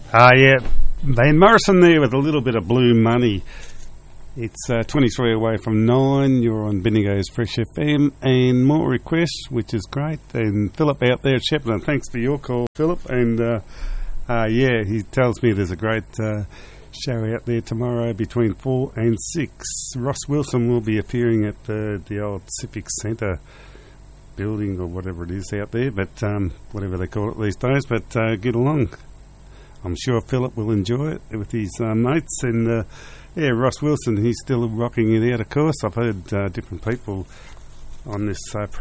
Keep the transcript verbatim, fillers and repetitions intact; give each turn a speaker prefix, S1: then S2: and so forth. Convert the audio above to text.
S1: Ah, uh, yeah, Van Morrison there with a little bit of Blue Money. It's uh, twenty-three away from nine. You're on Bendigo's Fresh F M, and more requests, which is great. And Philip out there at Shepparton, thanks for your call, Philip. And uh, uh, yeah, he tells me there's a great uh, show out there tomorrow between four and six. Ross Wilson will be appearing at the, the old Civic Centre building or whatever it is out there, but um, whatever they call it these days. But uh, get along. I'm sure Philip will enjoy it with his uh, mates. And uh, yeah, Ross Wilson, he's still rocking it out, of course. I've heard uh, different people on this uh,